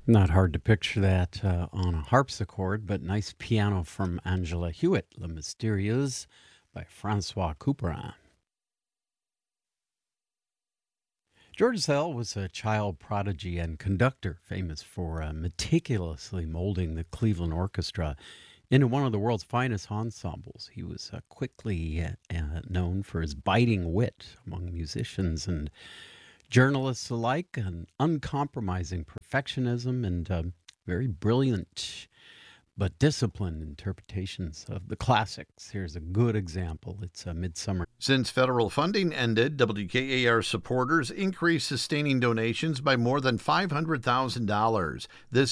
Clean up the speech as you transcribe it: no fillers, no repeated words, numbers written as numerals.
Not hard to picture that on a harpsichord, but nice piano from Angela Hewitt, Les Mystérieuses by Francois Couperin. George Szell was a child prodigy and conductor, famous for meticulously molding the Cleveland Orchestra into one of the world's finest ensembles. He was quickly known for his biting wit among musicians and journalists alike, an uncompromising perfectionism, and very brilliant but disciplined interpretations of the classics. Here's a good example. It's a Midsummer. Since federal funding ended, WKAR supporters increased sustaining donations by more than $500,000. This